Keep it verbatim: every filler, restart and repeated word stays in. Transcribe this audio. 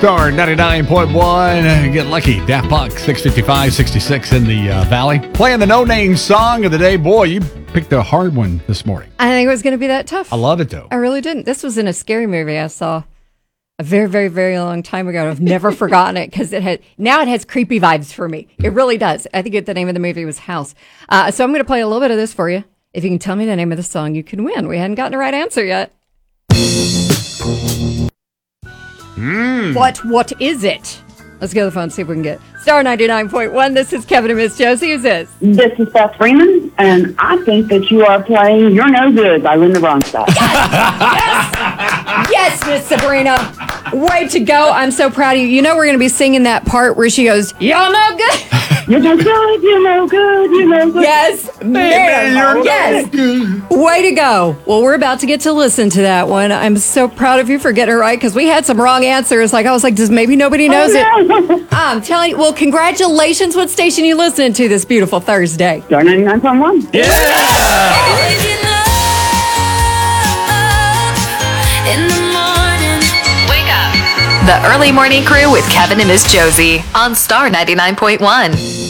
Star ninety-nine point one. Get lucky. Daft Punk six fifty-five, sixty-six in the uh, Valley. Playing the no-name song of the day. Boy, you picked a hard one this morning. I think it was going to be that tough. I love it, though. I really didn't. This was in a scary movie I saw a very, very, very long time ago. I've never forgotten it because it had now it has creepy vibes for me. It really does. I think the name of the movie was House. Uh, so I'm going to play a little bit of this for you. If you can tell me the name of the song, you can win. We hadn't gotten the right answer yet. Mm. What? What is it? Let's go to the phone and see if we can get Star ninety-nine point one. This is Kevin and Miss Josie. Who's this? This is Beth Freeman, and I think that you are playing You're No Good by Linda Ronstadt. Yes! Yes, Miss Sabrina. Way to go. I'm so proud of you. You know we're going to be singing that part where she goes, you're no good. You're no good, you're no good, you're no good. Yes, man. you're Yes. no good. Way to go. Well, we're about to get to listen to that one. I'm so proud of you for getting it right because we had some wrong answers. Like, I was like, does maybe nobody knows it? Oh, I'm telling you. Well, congratulations. What station you listening to this beautiful Thursday? Star ninety-nine point one. Yeah! The Early Morning Crew with Kevin and Miss Josie on Star ninety-nine point one.